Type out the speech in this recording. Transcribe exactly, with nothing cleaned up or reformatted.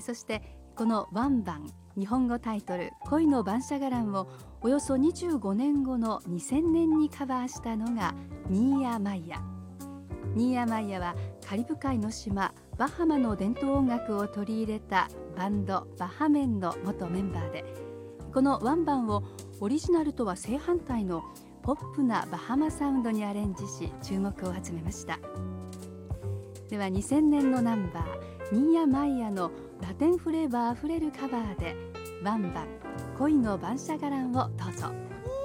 そしてこのワンバン、日本語タイトル恋の晩舎伽藍をおよそにじゅうごねんごのにせんねんにカバーしたのがニーヤ・マイヤ。ニーヤ・マイヤはカリブ海の島バハマの伝統音楽を取り入れたバンドバハメンの元メンバーで、このワンバンをオリジナルとは正反対のポップなバハマサウンドにアレンジし注目を集めました。ではにせんねんのナンバーニーヤ・マイヤのラテンフレーバーあふれるカバーでワンバン恋の晩舎伽藍をどうぞ。